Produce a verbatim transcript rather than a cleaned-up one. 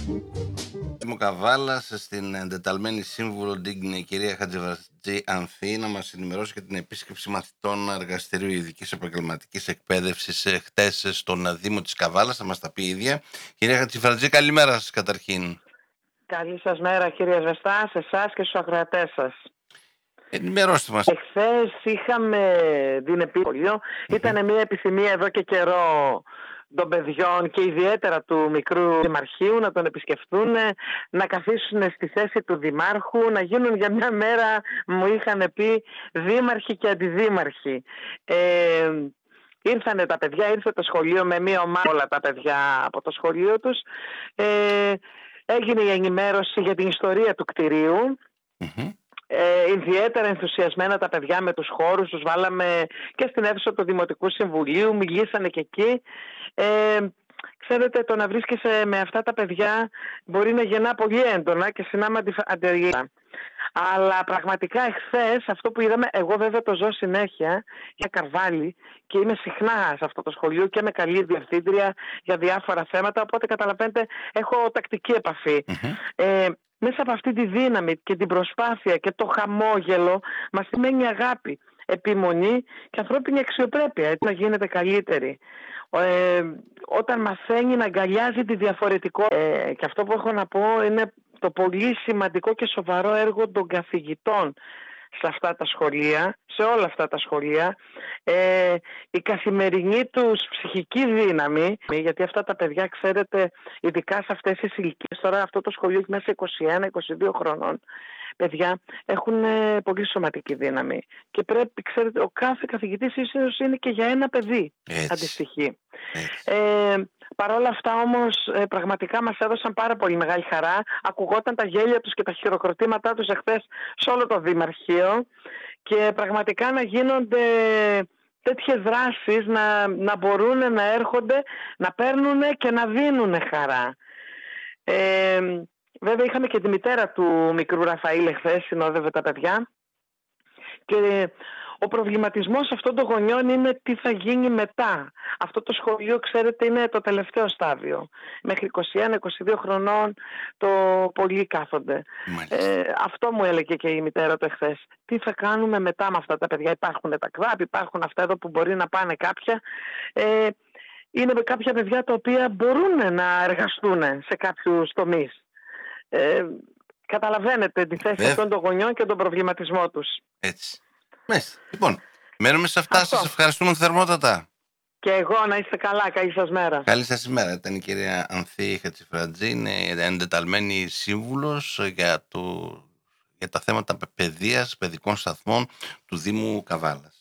Δήμου Καβάλας, στην εντεταλμένη σύμβουλο την κυρία Χατζηβατζή Ανθή, να μας ενημερώσει για την επίσκεψη μαθητών εργαστηρίου ειδικής επαγγελματικής εκπαίδευσης χτες στον Δήμο της Καβάλας. Θα μας τα πει η ίδια. Κυρία Χατζηβατζή, καλημέρα σας καταρχήν. Καλή σας μέρα, κύριε Ζεστά, σε εσάς και στους ακροατές σας. Ενημερώστε μας. Εχθές είχαμε την επίβολιο. Mm-hmm. Ήταν μια επιθυμία εδώ και καιρό των παιδιών και ιδιαίτερα του μικρού δημαρχείου να τον επισκεφτούν, να καθίσουν στη θέση του δημάρχου, να γίνουν για μια μέρα, μου είχαν πει, δήμαρχοι και αντιδήμαρχοι. Ε, ήρθανε τα παιδιά, ήρθε το σχολείο με μια ομάδα, όλα τα παιδιά από το σχολείο τους. Ε, έγινε η ενημέρωση για την ιστορία του κτηρίου. Mm-hmm. Ε, ιδιαίτερα ενθουσιασμένα τα παιδιά με τους χώρους, τους βάλαμε και στην αίθουσα του Δημοτικού Συμβουλίου, μιλήσανε και εκεί. Ε, ξέρετε, το να βρίσκεσαι με αυτά τα παιδιά μπορεί να γεννά πολύ έντονα και συνάμα αντιρρήτα. Αλλά πραγματικά εχθές αυτό που είδαμε, εγώ βέβαια το ζω συνέχεια για Καρβάλι και είμαι συχνά σε αυτό το σχολείο και με καλή διευθύντρια για διάφορα θέματα, οπότε καταλαβαίνετε έχω τακτική επαφή. Mm-hmm. Ε, μέσα από αυτή τη δύναμη και την προσπάθεια και το χαμόγελο μας σημαίνει αγάπη, επιμονή και ανθρώπινη αξιοπρέπεια, έτσι να γίνεται καλύτερη. Ε, όταν μαθαίνει να αγκαλιάζει τη διαφορετικότητα. Ε, και αυτό που έχω να πω είναι το πολύ σημαντικό και σοβαρό έργο των καθηγητών σε αυτά τα σχολεία, σε όλα αυτά τα σχολεία, ε, η καθημερινή τους ψυχική δύναμη, γιατί αυτά τα παιδιά, ξέρετε, ειδικά σε αυτές τις ηλικίες, τώρα αυτό το σχολείο έχει μέσα είκοσι ένα είκοσι δύο χρονών, παιδιά έχουν ε, πολύ σωματική δύναμη και πρέπει, ξέρετε, ο κάθε καθηγητής ίσως είναι και για ένα παιδί. Έτσι. Αντιστοιχεί. Ε, Παρ' όλα αυτά όμως ε, πραγματικά μας έδωσαν πάρα πολύ μεγάλη χαρά. Ακουγόταν τα γέλια τους και τα χειροκροτήματά τους εχθές σε όλο το Δημαρχείο και πραγματικά να γίνονται τέτοιες δράσεις, να, να μπορούν να έρχονται, να παίρνουν και να δίνουν χαρά. Ε, βέβαια είχαμε και τη μητέρα του μικρού Ραφαήλ εχθές, συνόδευε τα παιδιά και ο προβληματισμός αυτών των γονιών είναι τι θα γίνει μετά. Αυτό το σχολείο, ξέρετε, είναι το τελευταίο στάδιο. Μέχρι είκοσι ένα είκοσι δύο χρονών το πολλοί κάθονται. Ε, αυτό μου έλεγε και η μητέρα του εχθές. Τι θα κάνουμε μετά με αυτά τα παιδιά. Υπάρχουν τα ΚΒΑΠ, υπάρχουν αυτά εδώ που μπορεί να πάνε κάποια. Ε, είναι κάποια παιδιά τα οποία μπορούν να εργαστούν σε κάποιους τομείς. Ε, καταλαβαίνετε τη θέση αυτών των γονιών και τον προβληματισμό τους. Έτσι. Μέσα. Λοιπόν, μένουμε σε αυτά. Αυτό. Σας ευχαριστούμε θερμότατα. Και εγώ, να είστε καλά. Καλή σας μέρα. Καλή σας ημέρα. Ήταν η κυρία Ανθή Χατζηβατζή, είναι εντεταλμένη σύμβουλος για, το, για τα θέματα παιδείας, παιδικών σταθμών του Δήμου Καβάλας.